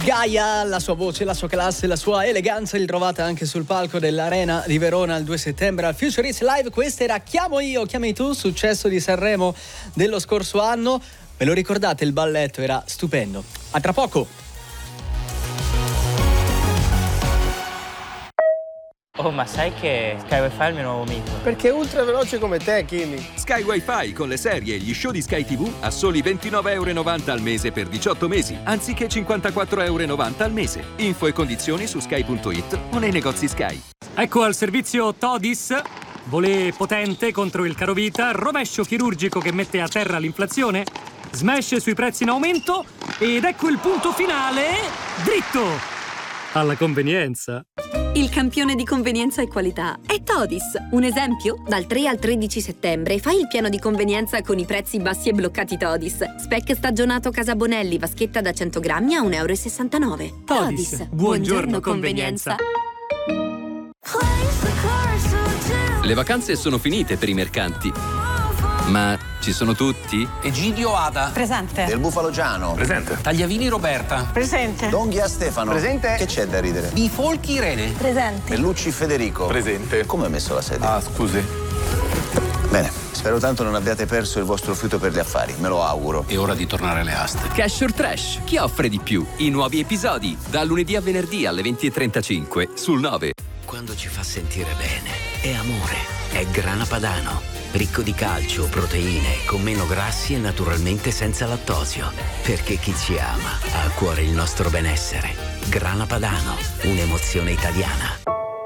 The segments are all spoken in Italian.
Gaia, la sua voce, la sua classe, la sua eleganza li trovate anche sul palco dell'Arena di Verona il 2 settembre al Future Hits Live. Questa era Chiamo io, chiami tu, successo di Sanremo dello scorso anno. Ve lo ricordate, il balletto era stupendo. A tra poco. Oh, ma sai che Sky Wi-Fi è il mio nuovo mito? Perché è ultra veloce come te, Kimi. Sky Wi-Fi con le serie e gli show di Sky TV a soli €29,90 al mese per 18 mesi, anziché €54,90 al mese. Info e condizioni su sky.it o nei negozi Sky. Ecco al servizio Todis. Volé potente contro il carovita, rovescio chirurgico che mette a terra l'inflazione, smash sui prezzi in aumento ed ecco il punto finale, dritto alla convenienza. Il campione di convenienza e qualità è Todis. Un esempio? Dal 3 al 13 settembre fai il piano di convenienza con i prezzi bassi e bloccati Todis. Speck stagionato Casa Bonelli, vaschetta da 100 grammi a €1,69. Todis. Buongiorno convenienza. Le vacanze sono finite per i mercanti, ma ci sono tutti? Egidio Ada. Presente. Del Bufalo Giano. Presente. Tagliavini Roberta. Presente. Donghia Stefano. Presente. Che c'è da ridere? Bifolchi Irene. Presente. Bellucci Federico. Presente. Come hai messo la sedia? Ah, scusi. Bene, spero tanto non abbiate perso il vostro fiuto per gli affari, me lo auguro. È ora di tornare alle aste. Cash or Trash, chi offre di più? I nuovi episodi, da lunedì a venerdì alle 20:35 sul 9. Quando ci fa sentire bene, è amore, è Grana Padano. Ricco di calcio, proteine, con meno grassi e naturalmente senza lattosio. Perché chi ci ama ha a cuore il nostro benessere. Grana Padano, un'emozione italiana.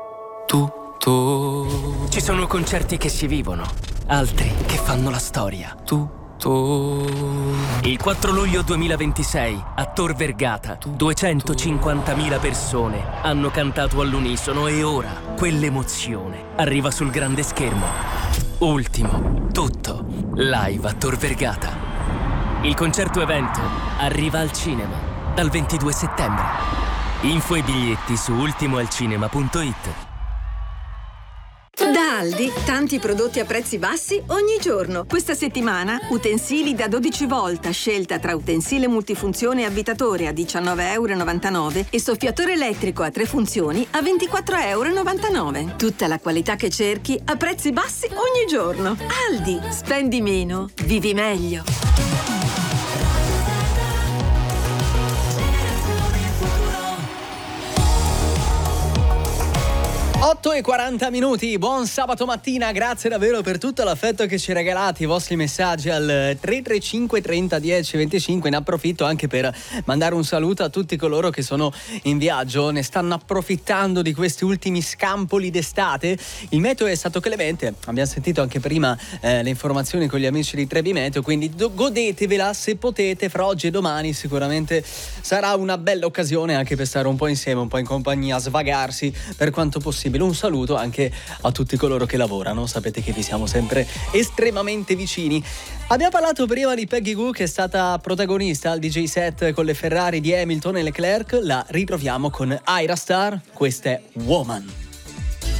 Tutto. Ci sono concerti che si vivono, altri che fanno la storia. Il 4 luglio 2026 a Tor Vergata 250.000 persone hanno cantato all'unisono e ora quell'emozione arriva sul grande schermo. Ultimo, tutto, live a Tor Vergata. Il concerto evento arriva al cinema dal 22 settembre. Info e biglietti su ultimoalcinema.it. Da Aldi, tanti prodotti a prezzi bassi ogni giorno. Questa settimana, utensili da 12 volt, scelta tra utensile multifunzione e avvitatore a €19,99 e soffiatore elettrico a 3 funzioni a €24,99. Tutta la qualità che cerchi a prezzi bassi ogni giorno. Aldi, spendi meno, vivi meglio. 8:40, buon sabato mattina, grazie davvero per tutto l'affetto che ci regalate, i vostri messaggi al 335 30 10 25. Ne approfitto anche per mandare un saluto a tutti coloro che sono in viaggio, ne stanno approfittando di questi ultimi scampoli d'estate. Il meteo è stato clemente, abbiamo sentito anche prima le informazioni con gli amici di Trebi Meteo, quindi godetevela se potete, fra oggi e domani sicuramente sarà una bella occasione anche per stare un po' insieme, un po' in compagnia, svagarsi per quanto possibile. Un saluto anche a tutti coloro che lavorano, sapete che vi siamo sempre estremamente vicini. Abbiamo parlato prima di Peggy Gou, che è stata protagonista al DJ set con le Ferrari di Hamilton e Leclerc. La ritroviamo con Ira Star, questa è Woman.